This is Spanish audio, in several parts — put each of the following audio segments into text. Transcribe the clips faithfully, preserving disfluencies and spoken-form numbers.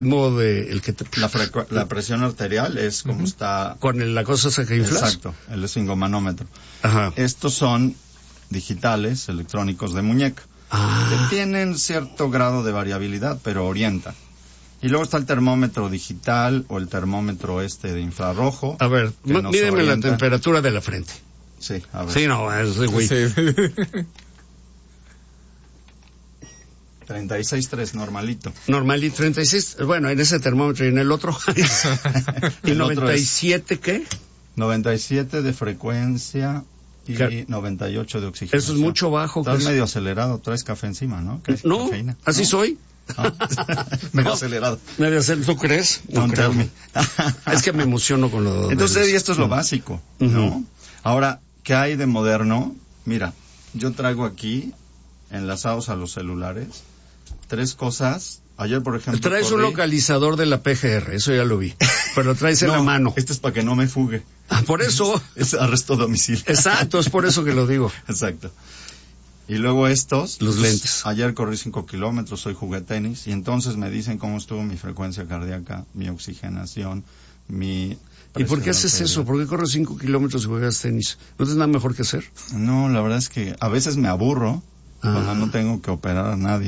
modo de el que te... La, frecu- la presión arterial es como uh-huh. está... Con el, la cosa esa que inflas. Exacto, el esfingomanómetro. Ajá. Estos son digitales, electrónicos de muñeca. Ah. Que tienen cierto grado de variabilidad, pero orientan. Y luego está el termómetro digital o el termómetro este de infrarrojo. A ver, m- mídeme la temperatura de la frente. Sí, a ver. Sí, no, es de güey. Sí. treinta y seis punto tres, normalito. Normalito, treinta y seis, bueno, en ese termómetro y en el otro. ¿Y el noventa y siete otro qué? noventa y siete de frecuencia y ¿Qué? noventa y ocho de oxígeno. Eso es mucho bajo. Estás es... medio acelerado, traes café encima, ¿no? No, cafeína? así ¿No? soy. ¿No? medio no, acelerado. Medio acelerado, ¿tú crees? No Don't creo. tell me. Es que me emociono con lo de... Entonces, y esto es lo básico, ¿no? Uh-huh. Ahora, ¿qué hay de moderno? Mira, yo traigo aquí, enlazados a los celulares, tres cosas. Ayer, por ejemplo, traes corrí... un localizador de la P G R, eso ya lo vi. Pero lo traes en no, la mano. Este es para que no me fugue. Ah, por eso. Es arresto domicilio. Exacto, es por eso que lo digo. Exacto. Y luego estos. Los pues, lentes. Ayer corrí cinco kilómetros, hoy jugué tenis, y entonces me dicen cómo estuvo mi frecuencia cardíaca, mi oxigenación, mi... ¿Y por qué haces arterial. Eso? ¿Por qué corres cinco kilómetros y juegas tenis? ¿No tienes nada mejor que hacer? No, la verdad es que a veces me aburro. Ah. Cuando no tengo que operar a nadie.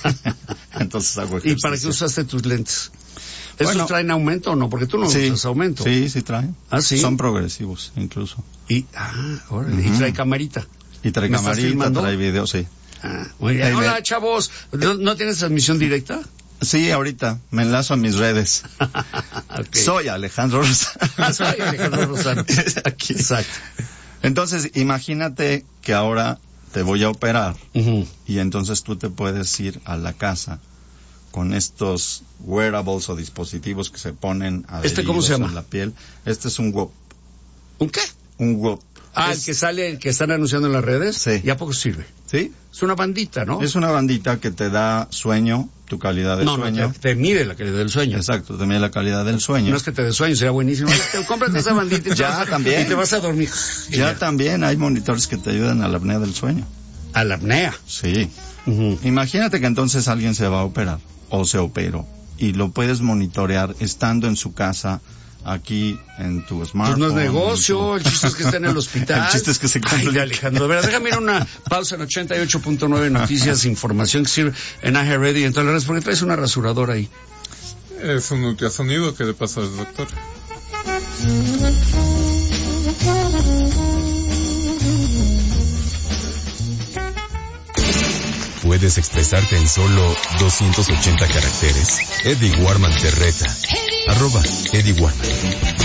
Entonces hago ejercicio. ¿Y para qué usaste tus lentes? ¿Esos bueno, traen aumento o no? Porque tú no sí, usas aumento. Sí, sí traen. ¿Ah, sí? Son progresivos, incluso. Y, ah, órale. Uh-huh. Y trae camarita. Y trae camarita, trae video, sí. Ah, muy bien. Hola, ve... chavos. ¿No, ¿No tienes transmisión directa? Sí, ahorita. Me enlazo a mis redes. Okay. Soy Alejandro Rosano. Soy Alejandro Rosano. Aquí. Exacto. Entonces, imagínate que ahora te voy a operar uh-huh. y entonces tú te puedes ir a la casa con estos wearables o dispositivos que se ponen a ¿Este cómo se llama? En la piel. Este es un W O P. ¿Un qué? Un W O P. Ah, es... el que sale, el que están anunciando en las redes. Sí. ¿Y a poco sirve? Sí. Es una bandita, ¿no? Es una bandita que te da sueño, tu calidad de no, sueño. No, te, te mide la calidad del sueño. Exacto, te mide la calidad del sueño. No es que te dé sueño, sería buenísimo. Te compras esa bandita y, ya, vas, también. y te vas a dormir. Ya, ya también hay monitores que te ayudan a la apnea del sueño. ¿A la apnea? Sí. Uh-huh. Imagínate que entonces alguien se va a operar o se operó y lo puedes monitorear estando en su casa, aquí en tu smartphone. Pues no es negocio, tu... el chiste es que esté en el hospital. El chiste es que se Ay, complique. Alejandro, a ver, déjame ir a una pausa en ochenta y ocho punto nueve Noticias, información que sirve en I G Ready y en todas las redes, porque traes una rasuradora ahí. Es un ultrasonido que le pasa al doctor. ¿Puedes expresarte en solo doscientos ochenta caracteres? Eddie Warman te reta. Arroba Eddie Warman.